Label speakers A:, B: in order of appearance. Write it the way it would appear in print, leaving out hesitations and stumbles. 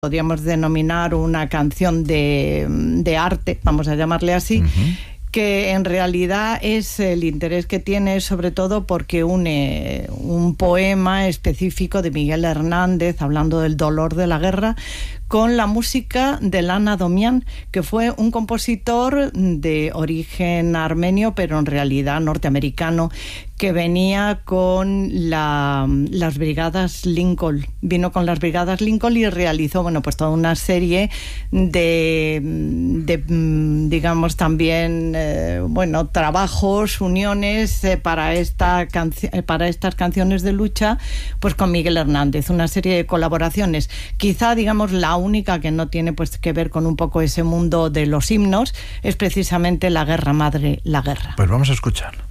A: podríamos denominar una canción de arte, vamos a llamarle así, que en realidad es el interés que tiene sobre todo porque une un poema específico de Miguel Hernández hablando del dolor de la guerra con la música de Lana Domian, que fue un compositor de origen armenio, pero en realidad norteamericano, que venía con las Brigadas Lincoln. Vino con las Brigadas Lincoln y realizó, pues toda una serie de digamos, también, trabajos, uniones para estas canciones de lucha, pues con Miguel Hernández, una serie de colaboraciones. Quizá, digamos, la única que no tiene pues que ver con un poco ese mundo de los himnos es precisamente La Guerra Madre, la Guerra.
B: Pues vamos a escucharlo.